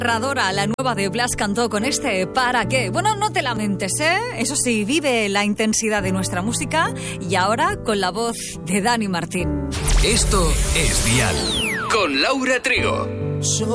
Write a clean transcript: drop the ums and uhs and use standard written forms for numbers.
Radora, la nueva de Blas Cantó con este ¿Para qué? Bueno, no te lamentes, ¿eh? Eso sí, vive la intensidad de nuestra música y ahora con la voz de Dani Martín. Esto es Dial con Laura Trigo.